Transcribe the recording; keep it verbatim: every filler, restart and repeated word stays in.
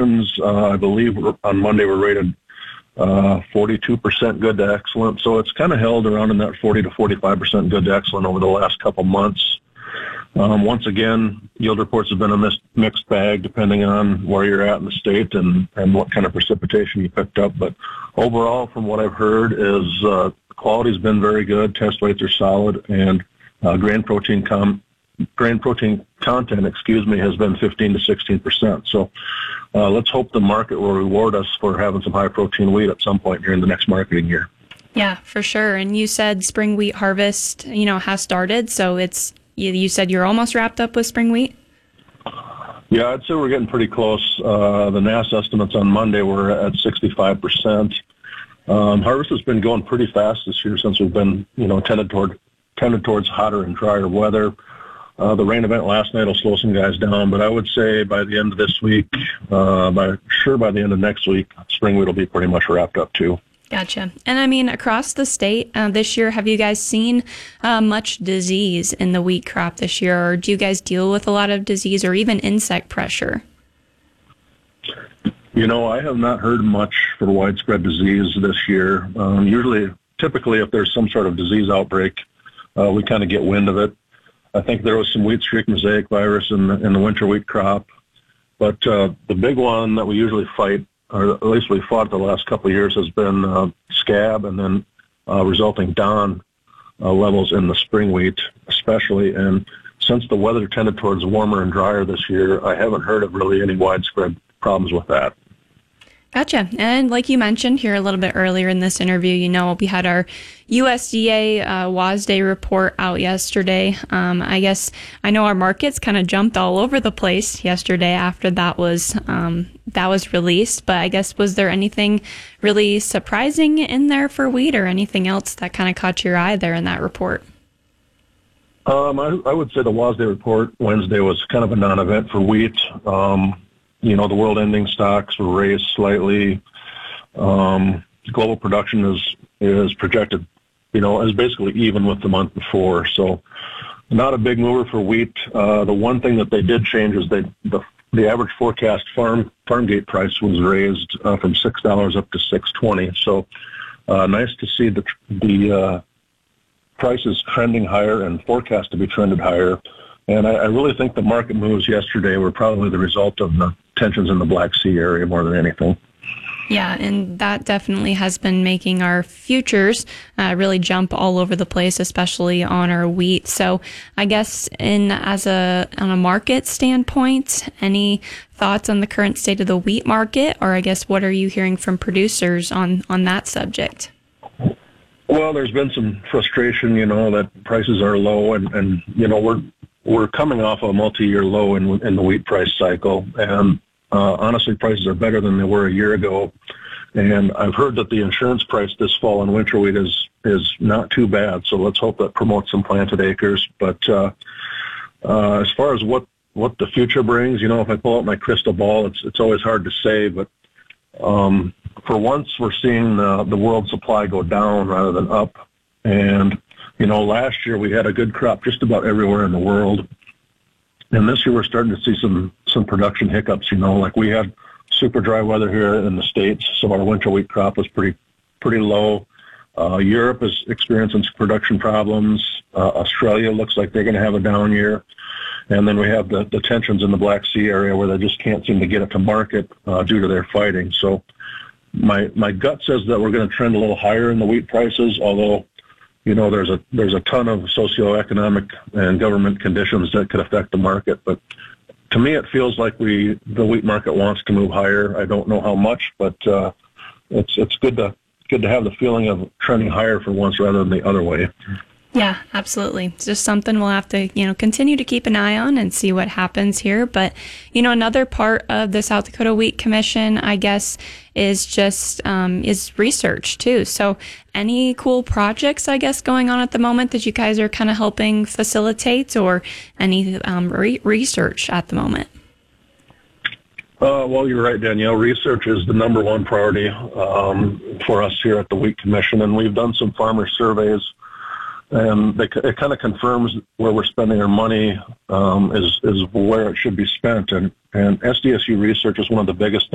conditions, uh, I believe on Monday were rated uh, forty-two percent good to excellent. So it's kind of held around in that forty to forty-five percent good to excellent over the last couple months. Um, once again, yield reports have been a mis- mixed bag depending on where you're at in the state and, and what kind of precipitation you picked up. But overall, from what I've heard, is uh, quality's been very good. Test weights are solid, and uh, grain protein com- grain protein content, excuse me, has been fifteen to sixteen percent. So uh, let's hope the market will reward us for having some high protein wheat at some point during the next marketing year. Yeah, for sure. And you said spring wheat harvest, you know, has started, so it's You, you said you're almost wrapped up with spring wheat? Yeah, I'd say we're getting pretty close. Uh, the N A S estimates on Monday were at sixty-five percent. Um, harvest has been going pretty fast this year since we've been, you know, tended toward tended towards hotter and drier weather. Uh, the rain event last night will slow some guys down, but I would say by the end of this week, uh, by sure by the end of next week, spring wheat will be pretty much wrapped up too. Gotcha. And I mean, across the state uh, this year, have you guys seen uh, much disease in the wheat crop this year, or do you guys deal with a lot of disease or even insect pressure? You know, I have not heard much for widespread disease this year. Um, usually, typically, if there's some sort of disease outbreak, uh, we kind of get wind of it. I think there was some wheat streak mosaic virus in the, in the winter wheat crop, but uh, the big one that we usually fight, or at least we fought the last couple of years, has been uh, scab and then uh, resulting don uh, levels in the spring wheat especially. And since the weather tended towards warmer and drier this year, I haven't heard of really any widespread problems with that. Gotcha. And like you mentioned here a little bit earlier in this interview, you know, we had our U S D A uh, WASDE report out yesterday. Um, I guess I know our markets kind of jumped all over the place yesterday after that was um, that was released. But I guess, was there anything really surprising in there for wheat, or anything else that kind of caught your eye there in that report? Um, I, I would say the WASDE report Wednesday was kind of a non-event for wheat. Um, You know, the world ending stocks were raised slightly. Um, global production is is projected, you know, as basically even with the month before. So not a big mover for wheat. Uh, the one thing that they did change is they the the average forecast farm farm gate price was raised uh, from six dollars up to six twenty. So uh, nice to see the the uh, prices trending higher and forecast to be trended higher. And I, I really think the market moves yesterday were probably the result of the tensions in the Black Sea area more than anything. Yeah, and that definitely has been making our futures uh, really jump all over the place, especially on our wheat. So I guess in as a on a market standpoint, any thoughts on the current state of the wheat market, or I guess what are you hearing from producers on, on that subject? Well, there's been some frustration, you know, that prices are low, and, and you know, we're we're coming off a multi-year low in, in the wheat price cycle, and uh, honestly, prices are better than they were a year ago. And I've heard that the insurance price this fall on winter wheat is is not too bad, so let's hope that promotes some planted acres. But uh, uh, as far as what, what the future brings, you know, if I pull out my crystal ball, it's it's always hard to say, but um, for once we're seeing the, the world supply go down rather than up. And you know, last year we had a good crop just about everywhere in the world. And this year we're starting to see some, some production hiccups, you know, like we had super dry weather here in the States, so our winter wheat crop was pretty, pretty low. Uh, Europe is experiencing some production problems. Uh, Australia looks like they're going to have a down year. And then we have the, the tensions in the Black Sea area where they just can't seem to get it to market uh, due to their fighting. So my, my gut says that we're going to trend a little higher in the wheat prices, although you know, there's a there's a ton of socioeconomic and government conditions that could affect the market. But to me, it feels like we the wheat market wants to move higher. I don't know how much, but uh, it's it's good to good to have the feeling of trending higher for once rather than the other way. Yeah, absolutely. It's just something we'll have to, you know, continue to keep an eye on and see what happens here. But, you know, another part of the South Dakota Wheat Commission, I guess, is just um, is research too. So any cool projects, I guess, going on at the moment that you guys are kind of helping facilitate, or any um, re- research at the moment? Uh, well, you're right, Danielle. Research is the number one priority um, for us here at the Wheat Commission, and we've done some farmer surveys. And they, it kind of confirms where we're spending our money um, is is where it should be spent. And, and S D S U research is one of the biggest